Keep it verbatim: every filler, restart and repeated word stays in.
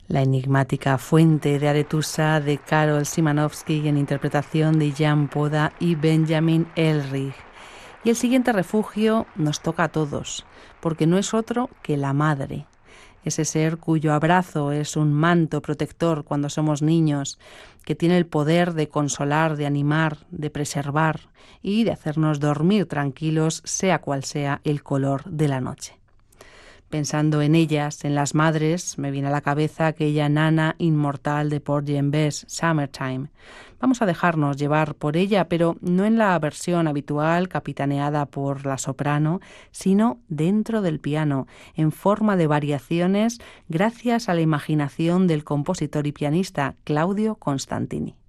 La enigmática fuente de Aretusa de Karol Szymanowski en interpretación de Jan Poda y Benjamin Ehrlich. Y el siguiente refugio nos toca a todos, porque no es otro que la madre. Ese ser cuyo abrazo es un manto protector cuando somos niños, que tiene el poder de consolar, de animar, de preservar y de hacernos dormir tranquilos, sea cual sea el color de la noche. Pensando en ellas, en las madres, me viene a la cabeza aquella nana inmortal de Porgy and Bess, Summertime. Vamos a dejarnos llevar por ella, pero no en la versión habitual, capitaneada por la soprano, sino dentro del piano, en forma de variaciones, gracias a la imaginación del compositor y pianista Claudio Constantini.